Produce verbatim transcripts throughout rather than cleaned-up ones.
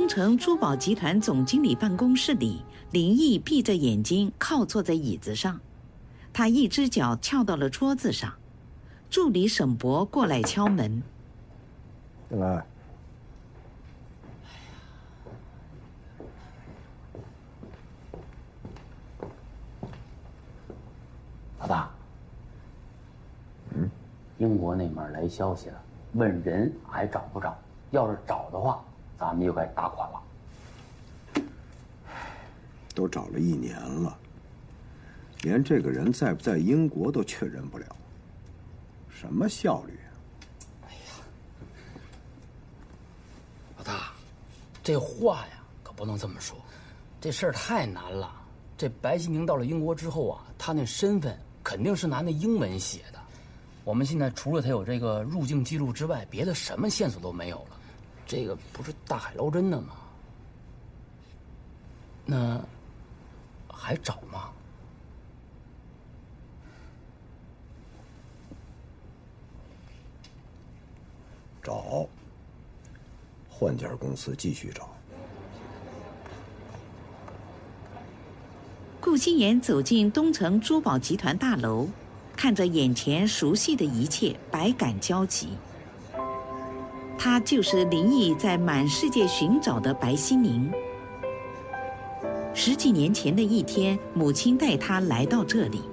东城珠宝集团总经理办公室里，林毅闭着眼睛靠坐在椅子上，他一只脚翘到了桌子上。助理沈博过来敲门。 进来。 老大， 嗯， 英国那面来消息了，问人还找不着，要是找的话，咱们又该打款了。 都找了一年了，连这个人在不在英国都确认不了，什么效率啊？ 哎呀，老大，这话呀可不能这么说，这事儿太难了。这白希宁到了英国之后啊，他那身份肯定是拿那英文写的。我们现在除了他有这个入境记录之外，别的什么线索都没有了。这个不是大海捞针的吗？那还找吗？ 找，换家公司继续找。 顾心妍走进东城珠宝集团大楼，看着眼前熟悉的一切，百感交集。他就是林毅在满世界寻找的白希宁。十几年前的一天，母亲带他来到这里。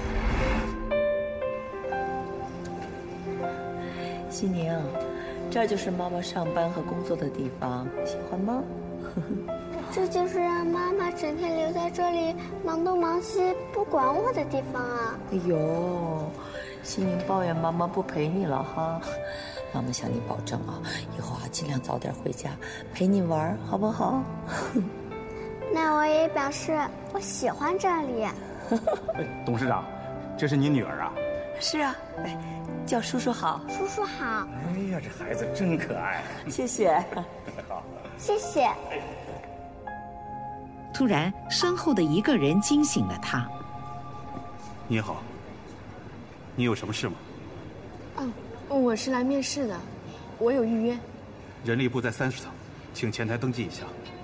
希宁，这就是妈妈上班和工作的地方，喜欢吗？ 这就是让妈妈整天留在这里忙东忙西不管我的地方啊！ 哎呦，希宁抱怨妈妈不陪你了哈。妈妈向你保证啊，以后啊尽量早点回家陪你玩，好不好？ 那我也表示我喜欢这里。 董事长，这是你女儿啊？ 是啊，哎，叫叔叔好。 叔叔好。 哎呀，这孩子真可爱。 谢谢。 好， 谢谢。 突然，身后的一个人惊醒了他。 你好，你有什么事吗？ 哦，我是来面试的，我有预约。 人力部在三十层，请前台登记一下。